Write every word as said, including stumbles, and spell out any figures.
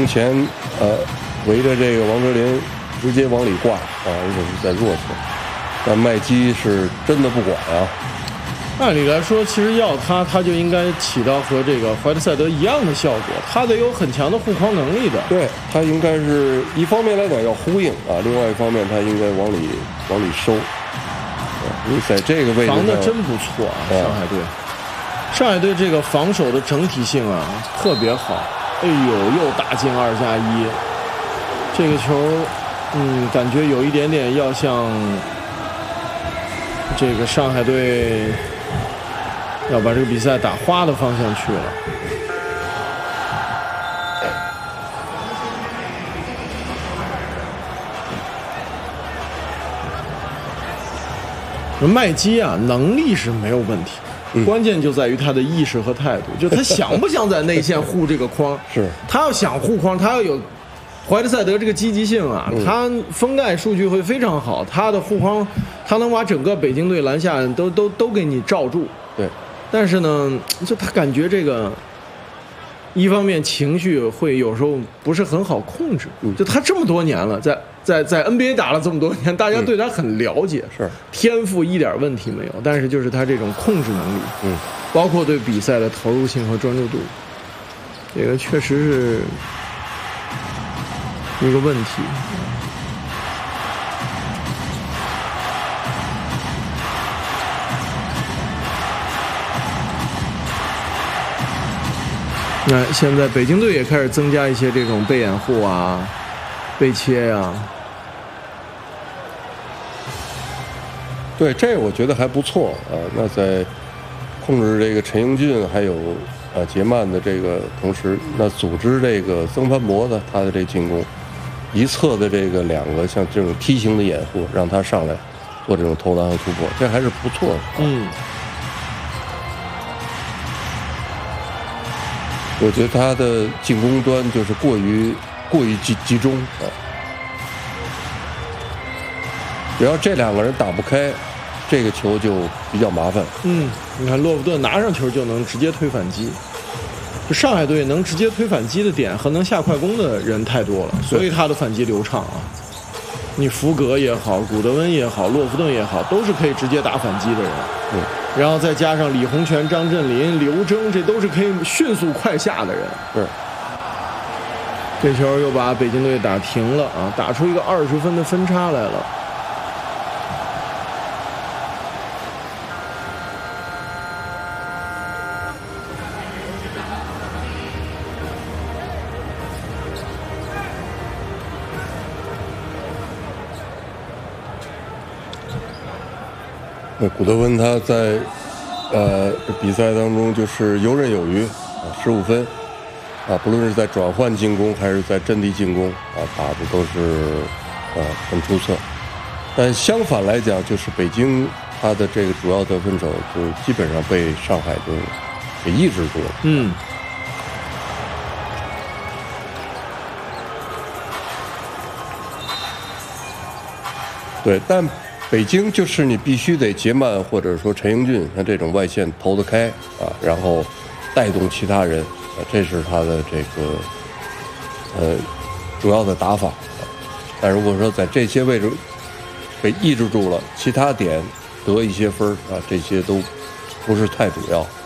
目前呃围着这个王哲林直接往里挂啊，而且是在弱侧，但麦基是真的不管啊。 按理来说，其实要他，他就应该起到和这个怀特塞德一样的效果，他得有很强的护框能力的。 对，他应该是一方面来讲要呼应啊，另外一方面他应该往里往里收。因为在这个位置防的真不错啊，上海队。上海队这个防守的整体性啊特别好。哎呦，又打进二加一，这个球，嗯，感觉有一点点要向这个上海队要把这个比赛打花的方向去了。麦基啊，能力是没有问题，嗯、关键就在于他的意识和态度，就他想不想在内线护这个框。 是， 他要想护框，他要有怀特塞德这个积极性啊，嗯、他封盖数据会非常好，他的护框，他能把整个北京队篮下都都都给你罩住。 对， 但是呢，就他感觉这个。一方面情绪会有时候不是很好控制，就他这么多年了，在在在 N B A 打了这么多年，大家对他很了解， 是天赋一点问题没有，但是就是他这种控制能力， 嗯， 包括对比赛的投入性和专注度，这个确实是一个问题。那现在北京队也开始增加一些这种被掩护啊、被切呀、啊。 对，这我觉得还不错啊。那在控制这个陈英俊还有啊杰曼的这个同时，那组织这个曾凡博的他的这进攻，一侧的这个两个像这种梯形的掩护，让他上来做这种投篮和突破，这还是不错的。 嗯。 我觉得他的进攻端就是过于过于集集中啊，只要这两个人打不开，这个球就比较麻烦。 嗯，你看洛夫顿拿上球就能直接推反击，就上海队能直接推反击的点和能下快攻的人太多了，所以他的反击流畅啊。你福格也好，古德温也好，洛夫顿也好，都是可以直接打反击的人。 嗯。 然后再加上李洪权、张镇麟、刘铮，这都是可以迅速快下的人。 是。 这球又把北京队打停了啊，打出一个二十分的分差来了。 那古德温他在呃比赛当中就是游刃有余啊，十五分啊，不论是在转换进攻还是在阵地进攻啊，打的都是呃很出色。但相反来讲，就是北京他的这个主要得分手就基本上被上海队给抑制住了。 嗯。 对，但北京就是你必须得杰曼或者说陈英俊，像这种外线投得开啊，然后带动其他人啊，这是他的这个呃主要的打法。但如果说在这些位置被抑制住了，其他点得一些分啊，这些都不是太主要。